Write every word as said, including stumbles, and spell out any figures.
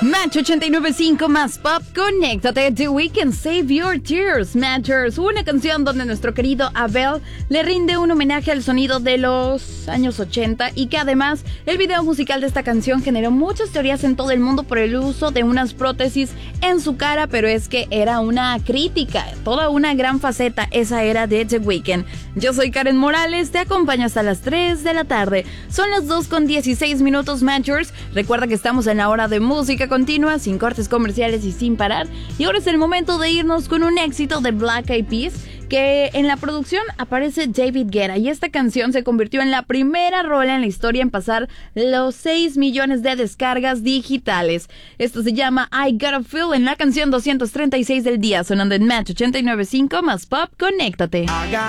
Match ochenta y nueve punto cinco más pop, conéctate. The Weeknd, Save Your Tears. Matchers, una canción donde nuestro querido Abel le rinde un homenaje al sonido de los años ochenta y que además el video musical de esta canción generó muchas teorías en todo el mundo por el uso de unas prótesis en su cara, pero es que era una crítica, toda una gran faceta esa era de The Weeknd. Yo soy Karen Morales, te acompaño hasta las tres de la tarde. Son las dos con dieciséis minutos, Matchers. Recuerda que estamos en la hora de música continua, sin cortes comerciales y sin parar. Y ahora es el momento de irnos con un éxito de Black Eyed Peas, que en la producción aparece David Guetta, y esta canción se convirtió en la primera rola en la historia en pasar los seis millones de descargas digitales. Esto se llama I Got a Feeling, la canción doscientos treinta y seis del día, sonando en Match ochenta y nueve punto cinco más pop, conéctate.